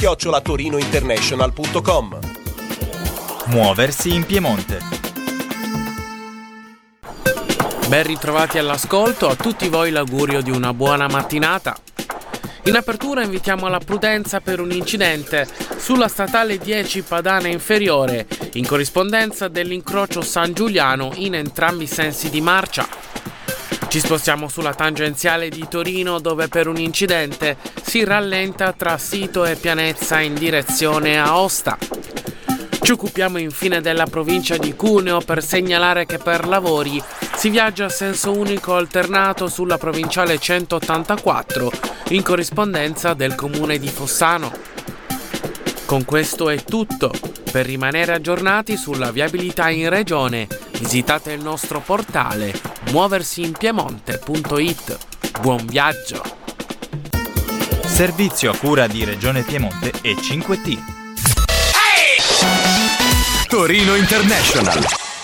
@torinointernational.com. Muoversi in Piemonte. Ben ritrovati all'ascolto, a tutti voi l'augurio di una buona mattinata. In apertura invitiamo alla prudenza per un incidente sulla statale 10 Padana Inferiore, in corrispondenza dell'incrocio San Giuliano in entrambi i sensi di marcia. Ci spostiamo sulla tangenziale di Torino, dove per un incidente si rallenta tra Sito e Pianezza in direzione Aosta. Ci occupiamo infine della provincia di Cuneo per segnalare che per lavori si viaggia a senso unico alternato sulla provinciale 184 in corrispondenza del comune di Fossano. Con questo è tutto. Per rimanere aggiornati sulla viabilità in regione, visitate il nostro portale muoversiinpiemonte.it. Buon viaggio! Servizio a cura di Regione Piemonte e 5T. Torino International.